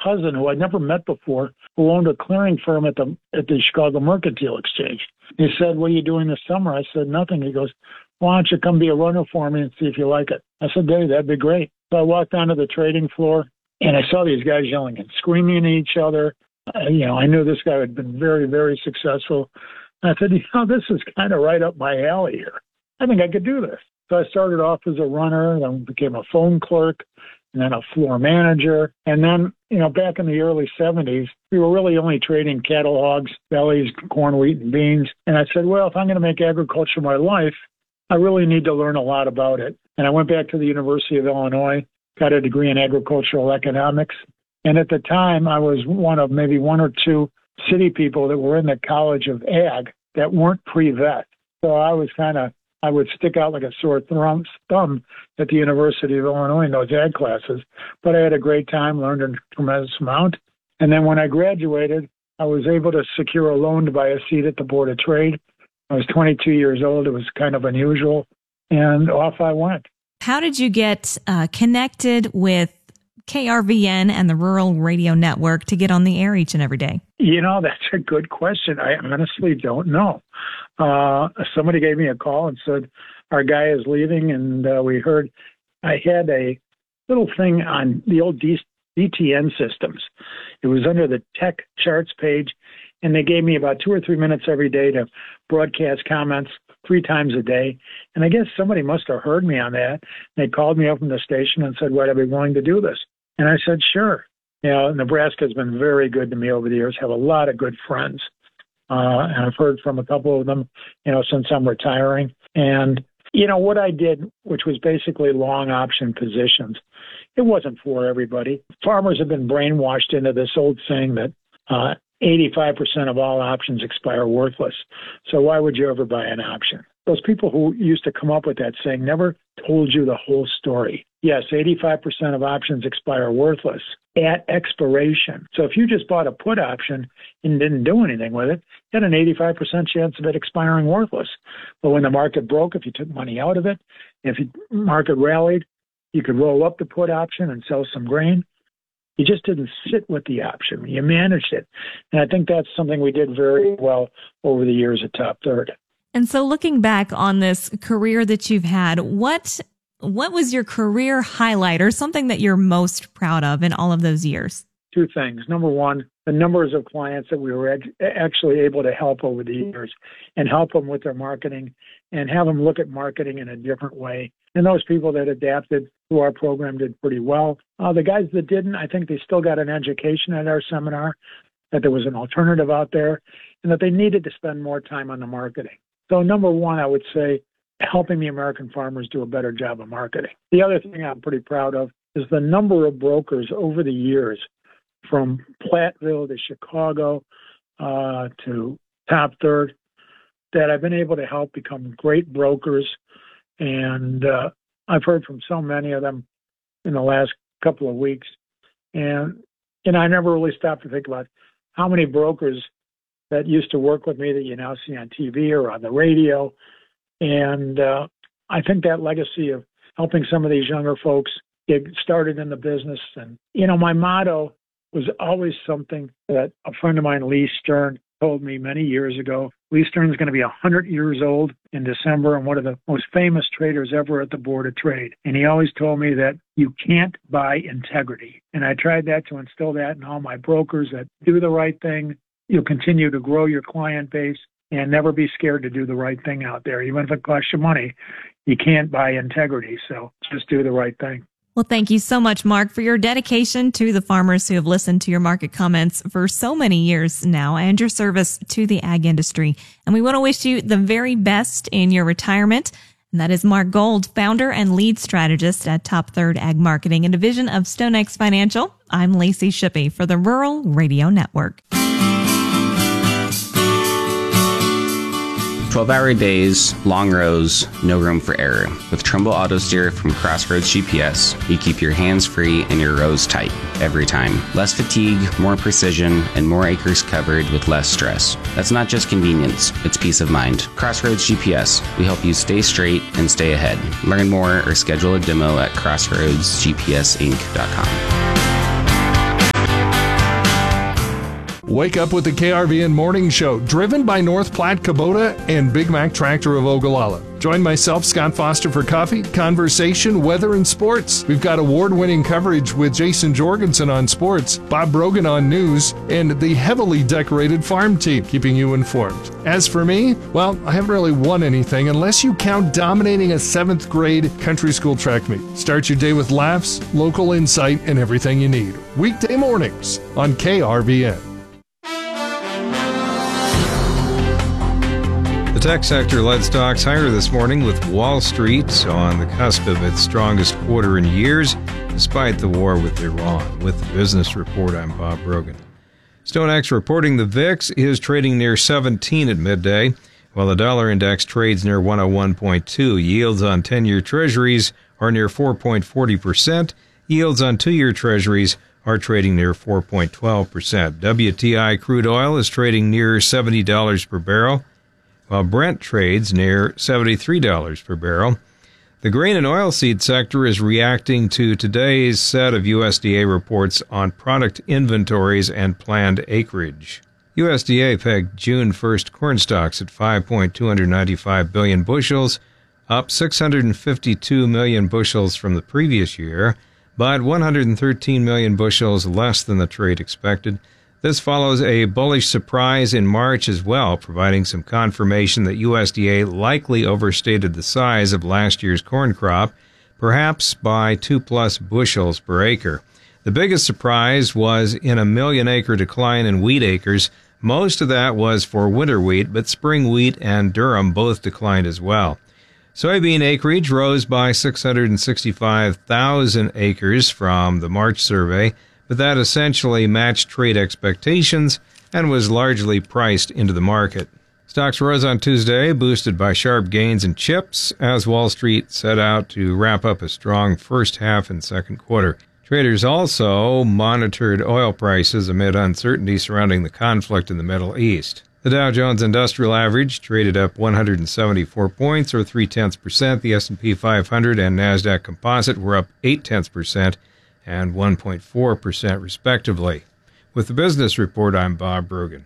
cousin who I'd never met before, who owned a clearing firm at the Chicago Mercantile Exchange. He said, "What are you doing this summer?" I said, "Nothing." He goes, "Why don't you come be a runner for me and see if you like it?" I said, "Dave, that'd be great." So I walked onto the trading floor, and I saw these guys yelling and screaming at each other. I knew this guy had been very, very successful. And I said, this is kind of right up my alley here. I think I could do this. So I started off as a runner, then became a phone clerk, and then a floor manager. And then, back in the early 70s, we were really only trading cattle, hogs, bellies, corn, wheat, and beans. And I said, well, if I'm going to make agriculture my life, I really need to learn a lot about it. And I went back to the University of Illinois, got a degree in agricultural economics. And at the time, I was one of maybe one or two city people that were in the College of Ag that weren't pre-vet. So I would stick out like a sore thumb at the University of Illinois in those ag classes. But I had a great time, learned a tremendous amount. And then when I graduated, I was able to secure a loan to buy a seat at the Board of Trade. I was 22 years old. It was kind of unusual. And off I went. How did you get connected with KRVN and the Rural Radio Network to get on the air each and every day? That's a good question. I honestly don't know. Somebody gave me a call and said, our guy is leaving, and we heard I had a little thing on the old DTN systems. It was under the tech charts page, and they gave me about 2 or 3 minutes every day to broadcast comments 3 times a day. And I guess somebody must have heard me on that. They called me up from the station and said, would I be willing to do this? And I said, sure. Nebraska has been very good to me over the years. Have a lot of good friends. And I've heard from a couple of them, since I'm retiring. And, what I did, which was basically long option positions, it wasn't for everybody. Farmers have been brainwashed into this old saying that 85% of all options expire worthless. So why would you ever buy an option? Those people who used to come up with that saying never told you the whole story. Yes, 85% of options expire worthless at expiration. So if you just bought a put option and didn't do anything with it, you had an 85% chance of it expiring worthless. But when the market broke, if you took money out of it, if the market rallied, you could roll up the put option and sell some grain. You just didn't sit with the option. You managed it. And I think that's something we did very well over the years at Top Third. And so looking back on this career that you've had, what was your career highlight or something that you're most proud of in all of those years? 2 things. Number one, the numbers of clients that we were actually able to help over the years and help them with their marketing and have them look at marketing in a different way. And those people that adapted to our program did pretty well. The guys that didn't, I think they still got an education at our seminar, that there was an alternative out there, and that they needed to spend more time on the marketing. So number one, I would say helping the American farmers do a better job of marketing. The other thing I'm pretty proud of is the number of brokers over the years, from Platteville to Chicago to Top Third, that I've been able to help become great brokers. And I've heard from so many of them in the last couple of weeks. And I never really stopped to think about how many brokers that used to work with me that you now see on TV or on the radio. And I think that legacy of helping some of these younger folks get started in the business. And, my motto was always something that a friend of mine, Lee Stern, told me many years ago. Lee Stern's going to be 100 years old in December and one of the most famous traders ever at the Board of Trade. And he always told me that you can't buy integrity. And I tried to instill that in all my brokers, that do the right thing. You'll continue to grow your client base and never be scared to do the right thing out there. Even if it costs you money, you can't buy integrity. So just do the right thing. Well, thank you so much, Mark, for your dedication to the farmers who have listened to your market comments for so many years now and your service to the ag industry. And we want to wish you the very best in your retirement. And that is Mark Gold, founder and lead strategist at Top Third Ag Marketing, a division of StoneX Financial. I'm Lacey Shippey for the Rural Radio Network. 12-hour days, long rows, no room for error. With Trumbull Auto Steer from Crossroads GPS, you keep your hands free and your rows tight every time. Less fatigue, more precision, and more acres covered with less stress. That's not just convenience, it's peace of mind. Crossroads GPS, we help you stay straight and stay ahead. Learn more or schedule a demo at crossroadsgpsinc.com. Wake up with the KRVN Morning Show, driven by North Platte Kubota and Big Mac Tractor of Ogallala. Join myself, Scott Foster, for coffee, conversation, weather, and sports. We've got award-winning coverage with Jason Jorgensen on sports, Bob Brogan on news, and the heavily decorated farm team keeping you informed. As for me, well, I haven't really won anything unless you count dominating a 7th grade country school track meet. Start your day with laughs, local insight, and everything you need. Weekday mornings on KRVN. The tech sector led stocks higher this morning, with Wall Street on the cusp of its strongest quarter in years, despite the war with Iran. With the business report, I'm Bob Brogan. StoneX reporting the VIX is trading near 17 at midday, while the dollar index trades near 101.2. Yields on 10-year treasuries are near 4.40%. Yields on 2-year treasuries are trading near 4.12%. WTI crude oil is trading near $70 per barrel, while Brent trades near $73 per barrel. The grain and oilseed sector is reacting to today's set of USDA reports on product inventories and planned acreage. USDA pegged June 1st corn stocks at 5.295 billion bushels, up 652 million bushels from the previous year, but 113 million bushels less than the trade expected. This follows a bullish surprise in March as well, providing some confirmation that USDA likely overstated the size of last year's corn crop, perhaps by 2+ bushels per acre. The biggest surprise was in a 1 million acre decline in wheat acres. Most of that was for winter wheat, but spring wheat and durum both declined as well. Soybean acreage rose by 665,000 acres from the March survey, but that essentially matched trade expectations and was largely priced into the market. Stocks rose on Tuesday, boosted by sharp gains in chips, as Wall Street set out to wrap up a strong first half and second quarter. Traders also monitored oil prices amid uncertainty surrounding the conflict in the Middle East. The Dow Jones Industrial Average traded up 174 points, or 0.3%. The S&P 500 and NASDAQ Composite were up 0.8% and 1.4% respectively. With the business report, I'm Bob Brogan.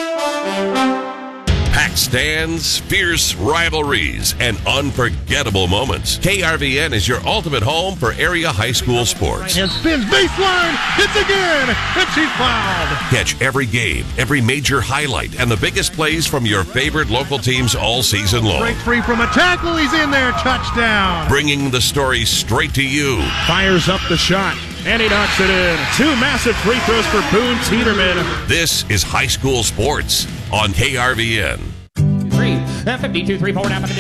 Packed stands, fierce rivalries, and unforgettable moments. KRVN is your ultimate home for area high school sports. Right hand spins, baseline, hits again, and she's fouled. Catch every game, every major highlight, and the biggest plays from your favorite local teams all season long. Break free from a tackle, he's in there, touchdown. Bringing the story straight to you. Fires up the shot, and he knocks it in. 2 massive free throws for Boone Teeterman. This is high school sports on KRVN. 52, 3, 4, down,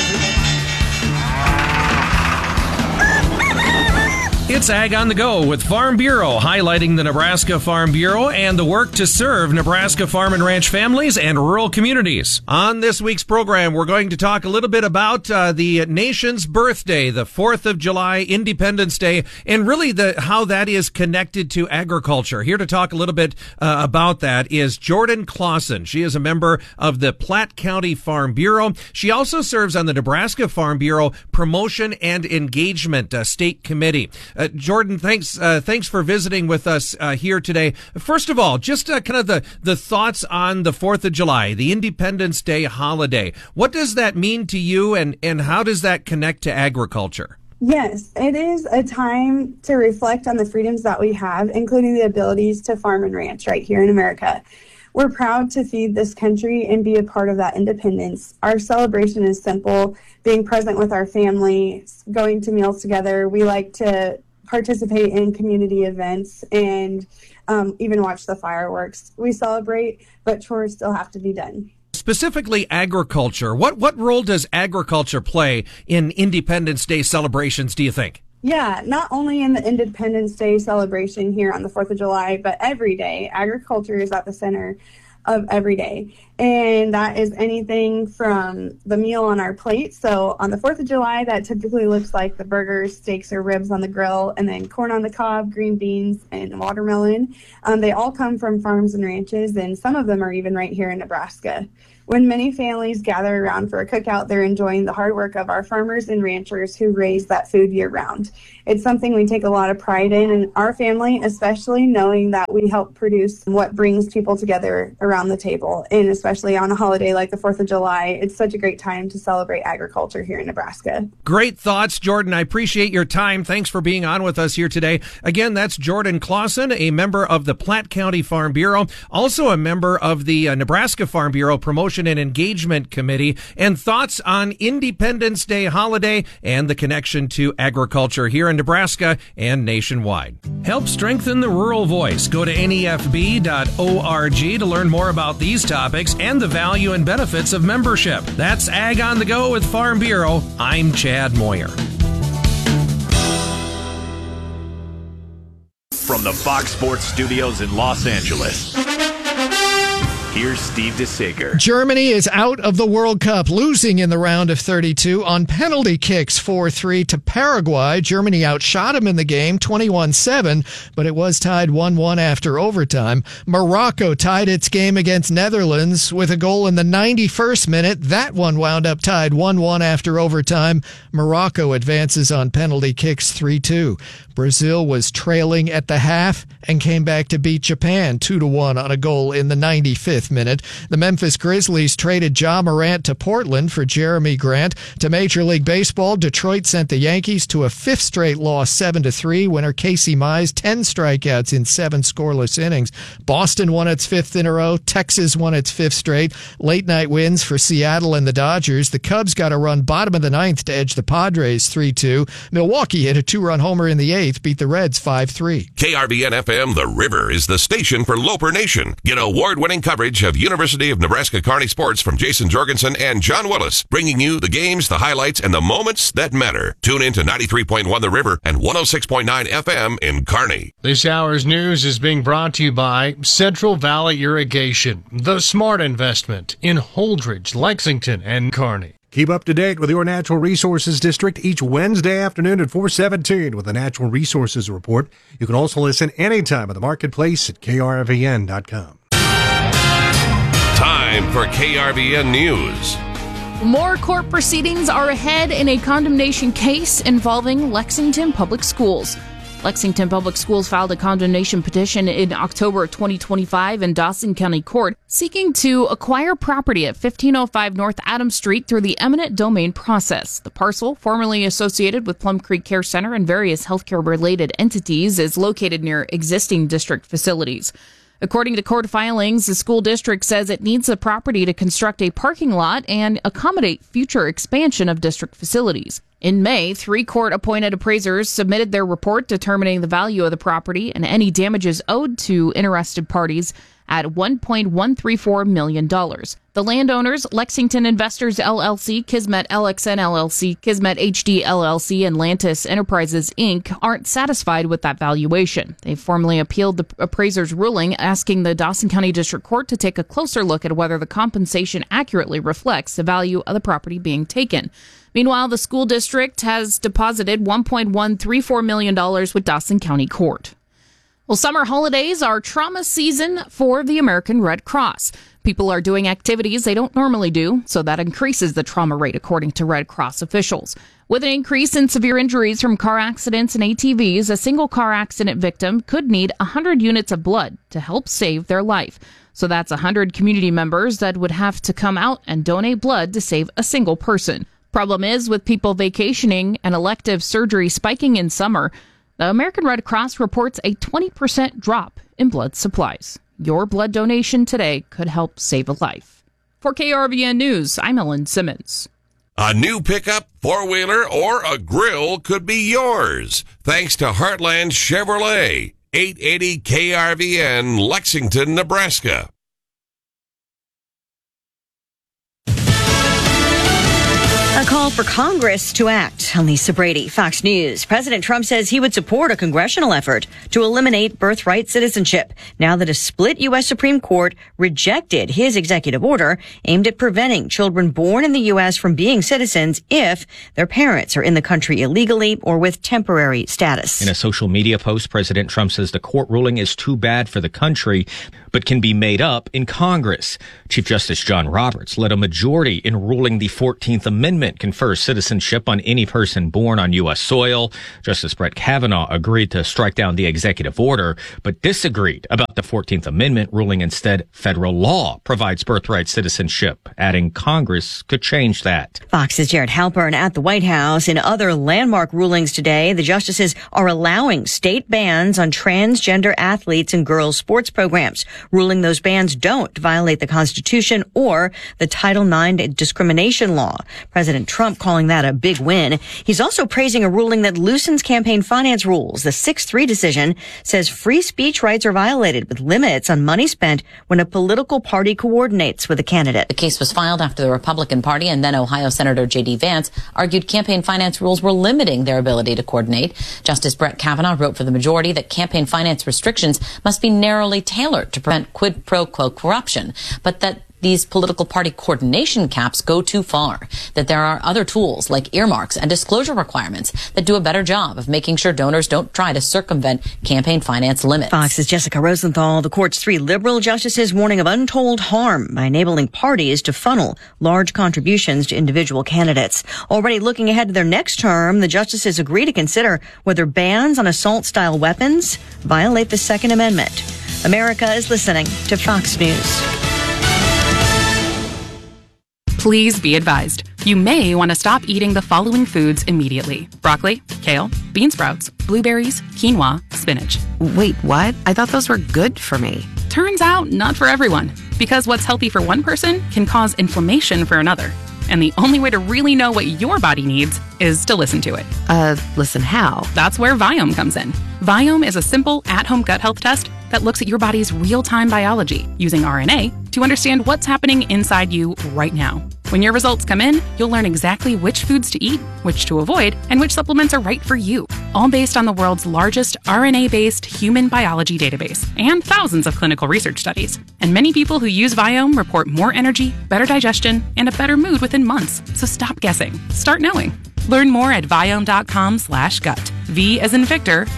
It's Ag on the Go with Farm Bureau, highlighting the Nebraska Farm Bureau and the work to serve Nebraska farm and ranch families and rural communities. On this week's program, we're going to talk a little bit about the nation's birthday, the 4th of July, Independence Day, and really how that is connected to agriculture. Here to talk a little bit about that is Jordan Clausen. She is a member of the Platte County Farm Bureau. She also serves on the Nebraska Farm Bureau Promotion and Engagement State Committee. Jordan, thanks for visiting with us here today. First of all, just kind of the thoughts on the 4th of July, the Independence Day holiday. What does that mean to you, and how does that connect to agriculture? Yes, it is a time to reflect on the freedoms that we have, including the abilities to farm and ranch right here in America. We're proud to feed this country and be a part of that independence. Our celebration is simple, being present with our families, going to meals together. We like to participate in community events and even watch the fireworks. We celebrate, but chores still have to be done. Specifically agriculture, what role does agriculture play in Independence Day celebrations, do you think? Yeah, not only in the Independence Day celebration here on the 4th of July, but every day. Agriculture is at the center of every day. And that is anything from the meal on our plate. So on the 4th of July, that typically looks like the burgers, steaks, or ribs on the grill, and then corn on the cob, green beans, and watermelon. They all come from farms and ranches, and some of them are even right here in Nebraska. When many families gather around for a cookout, they're enjoying the hard work of our farmers and ranchers who raise that food year-round. It's something we take a lot of pride in our family, especially knowing that we help produce what brings people together around the table, and especially on a holiday like the 4th of July. It's such a great time to celebrate agriculture here in Nebraska. Great thoughts, Jordan. I appreciate your time. Thanks for being on with us here today. Again, that's Jordan Clausen, a member of the Platte County Farm Bureau, also a member of the Nebraska Farm Bureau Promotion and Engagement Committee, and thoughts on Independence Day holiday and the connection to agriculture here in Nebraska and nationwide. Help strengthen the rural voice. Go to nefb.org to learn more about these topics and the value and benefits of membership. That's Ag on the Go with Farm Bureau. I'm Chad Moyer. From the Fox Sports Studios in Los Angeles, here's Steve DeSager. Germany is out of the World Cup, losing in the round of 32 on penalty kicks 4-3 to Paraguay. Germany outshot them in the game 21-7, but it was tied 1-1 after overtime. Morocco tied its game against Netherlands with a goal in the 91st minute. That one wound up tied 1-1 after overtime. Morocco advances on penalty kicks 3-2. Brazil was trailing at the half and came back to beat Japan 2-1 on a goal in the 95th minute. The Memphis Grizzlies traded Ja Morant to Portland for Jeremy Grant. To Major League Baseball, Detroit sent the Yankees to a fifth straight loss 7-3. Winner Casey Mize, 10 strikeouts in 7 scoreless innings. Boston won its 5th in a row. Texas won its 5th straight. Late night wins for Seattle and the Dodgers. The Cubs got a run bottom of the 9th to edge the Padres 3-2. Milwaukee hit a 2-run homer in the 8th, beat the Reds 5-3. KRVN FM The River is the station for Loper Nation. Get award-winning coverage of University of Nebraska Kearney sports from Jason Jorgensen and John Willis, bringing you the games, the highlights, and the moments that matter. Tune in to 93.1 The River and 106.9 FM in Kearney. This hour's news is being brought to you by Central Valley Irrigation, the smart investment in Holdridge, Lexington, and Kearney. Keep up to date with your Natural Resources District each Wednesday afternoon at 4:17 with the Natural Resources Report. You can also listen anytime at the marketplace at krvn.com. Time for KRVN News. More court proceedings are ahead in a condemnation case involving Lexington Public Schools. Lexington Public Schools filed a condemnation petition in October 2025 in Dawson County Court, seeking to acquire property at 1505 North Adams Street through the eminent domain process. The parcel, formerly associated with Plum Creek Care Center and various healthcare-related entities, is located near existing district facilities. According to court filings, the school district says it needs the property to construct a parking lot and accommodate future expansion of district facilities. In May, 3 court-appointed appraisers submitted their report determining the value of the property and any damages owed to interested parties at $1.134 million. The landowners, Lexington Investors LLC, Kismet LXN LLC, Kismet HD LLC, and Lantis Enterprises Inc., aren't satisfied with that valuation. They've formally appealed the appraiser's ruling, asking the Dawson County District Court to take a closer look at whether the compensation accurately reflects the value of the property being taken. Meanwhile, the school district has deposited $1.134 million with Dawson County Court. Well, summer holidays are trauma season for the American Red Cross. People are doing activities they don't normally do, so that increases the trauma rate, according to Red Cross officials. With an increase in severe injuries from car accidents and ATVs, a single car accident victim could need 100 units of blood to help save their life. So that's 100 community members that would have to come out and donate blood to save a single person. Problem is, with people vacationing and elective surgery spiking in summer, the American Red Cross reports a 20% drop in blood supplies. Your blood donation today could help save a life. For KRVN News, I'm Ellen Simmons. A new pickup, four-wheeler, or a grill could be yours, thanks to Heartland Chevrolet, 880 KRVN, Lexington, A call for Congress to act. I'm Lisa Brady, Fox News. President Trump says he would support a congressional effort to eliminate birthright citizenship now that a split U.S. Supreme Court rejected his executive order aimed at preventing children born in the U.S. from being citizens if their parents are in the country illegally or with temporary status. In a social media post, President Trump says the court ruling is too bad for the country, but can be made up in Congress. Chief Justice John Roberts led a majority in ruling the 14th Amendment confers citizenship on any person born on U.S. soil. Justice Brett Kavanaugh agreed to strike down the executive order, but disagreed about the 14th Amendment, ruling instead federal law provides birthright citizenship, adding Congress could change that. Fox's Jared Halpern at the White House. In other landmark rulings today, the justices are allowing state bans on transgender athletes and girls' sports programs, ruling those bans don't violate the Constitution or the Title IX discrimination law. President Trump calling that a big win. He's also praising a ruling that loosens campaign finance rules. The 6-3 decision says free speech rights are violated with limits on money spent when a political party coordinates with a candidate. The case was filed after the Republican Party and then Ohio Senator J.D. Vance argued campaign finance rules were limiting their ability to coordinate. Justice Brett Kavanaugh wrote for the majority that campaign finance restrictions must be narrowly tailored to prevent quid pro quo corruption, but that these political party coordination caps go too far, that there are other tools like earmarks and disclosure requirements that do a better job of making sure donors don't try to circumvent campaign finance limits. Fox's Jessica Rosenthal. The court's 3 liberal justices warning of untold harm by enabling parties to funnel large contributions to individual candidates. Already looking ahead to their next term, the justices agree to consider whether bans on assault-style weapons violate the Second Amendment. America is listening to Fox News. Please be advised, you may want to stop eating the following foods immediately: broccoli, kale, bean sprouts, blueberries, quinoa, spinach. Wait, what? I thought those were good for me. Turns out, not for everyone. Because what's healthy for one person can cause inflammation for another. And the only way to really know what your body needs is to listen to it. Listen how? That's where Viome comes in. Viome is a simple, at-home gut health test that looks at your body's real-time biology using RNA to understand what's happening inside you right now. When your results come in, you'll learn exactly which foods to eat, which to avoid, and which supplements are right for you. All based on the world's largest RNA-based human biology database and thousands of clinical research studies. And many people who use Viome report more energy, better digestion, and a better mood within months. So stop guessing. Start knowing. Learn more at Viome.com/gut. V as in Victor,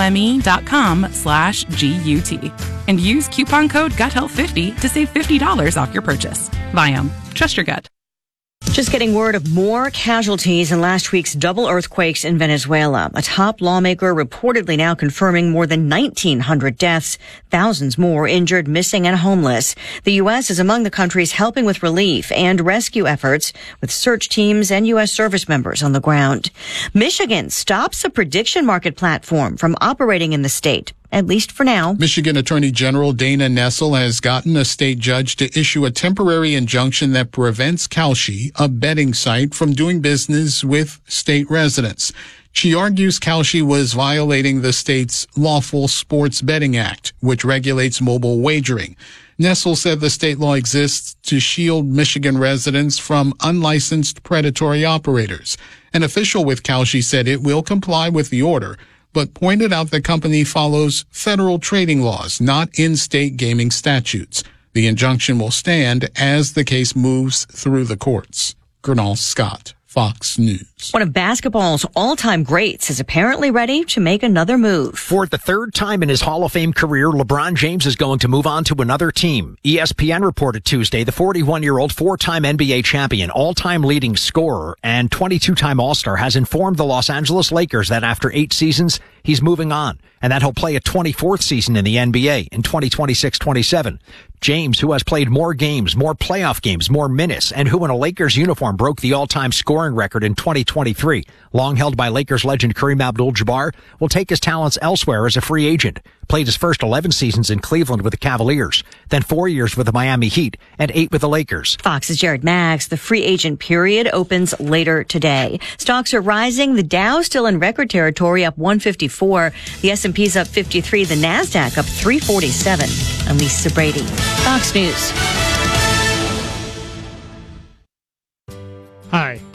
IOME.com/GUT. And use coupon code GUTHEALTH50 to save $50 off your purchase. Viome. Trust your gut. Just getting word of more casualties in last week's double earthquakes in Venezuela. A top lawmaker reportedly now confirming more than 1,900 deaths, thousands more injured, missing, and homeless. The U.S. is among the countries helping with relief and rescue efforts with search teams and U.S. service members on the ground. Michigan stops a prediction market platform from operating in the state, at least for now. Michigan Attorney General Dana Nessel has gotten a state judge to issue a temporary injunction that prevents Kalshi, a betting site, from doing business with state residents. She argues Kalshi was violating the state's Lawful Sports Betting Act, which regulates mobile wagering. Nessel said the state law exists to shield Michigan residents from unlicensed predatory operators. An official with Kalshi said it will comply with the order, but pointed out the company follows federal trading laws, not in-state gaming statutes. The injunction will stand as the case moves through the courts. Gernal Scott, Fox News. One of basketball's all-time greats is apparently ready to make another move. For the third time in his Hall of Fame career, LeBron James is going to move on to another team. ESPN reported Tuesday the 41-year-old four-time NBA champion, all-time leading scorer, and 22-time All-Star has informed the Los Angeles Lakers that after 8 seasons, he's moving on, and that he'll play a 24th season in the NBA in 2026-27. James, who has played more games, more playoff games, more minutes, and who in a Lakers uniform broke the all-time scoring record in 2023, long held by Lakers legend Kareem Abdul-Jabbar, will take his talents elsewhere as a free agent. Played his first 11 seasons in Cleveland with the Cavaliers, then 4 years with the Miami Heat, and 8 with the Lakers. Fox's Jared Max. The free agent period opens later today. Stocks are rising. The Dow still in record territory, up 154. The S&P's up 53. The NASDAQ up 347. I'm Lisa Brady, Fox News. Hi,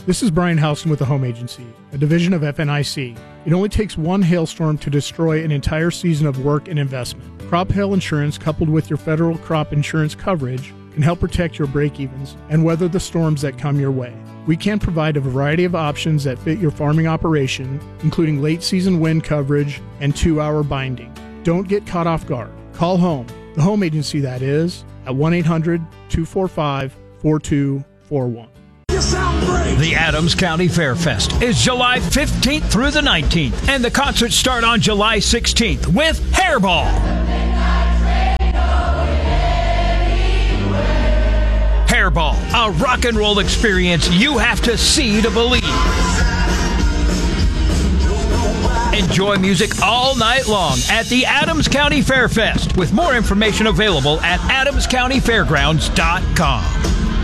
This is Brian Houston with the Home Agency, a division of FNIC. It only takes one hailstorm to destroy an entire season of work and investment. Crop hail insurance, coupled with your federal crop insurance coverage, can help protect your break-evens and weather the storms that come your way. We can provide a variety of options that fit your farming operation, including late-season wind coverage and 2-hour binding. Don't get caught off guard. Call home, the Home Agency that is, at 1-800-245-4241. The Adams County Fair Fest is July 15th through the 19th, and the concerts start on July 16th with Hairball. Hairball, a rock and roll experience you have to see to believe. Enjoy music all night long at the Adams County Fair Fest, with more information available at adamscountyfairgrounds.com.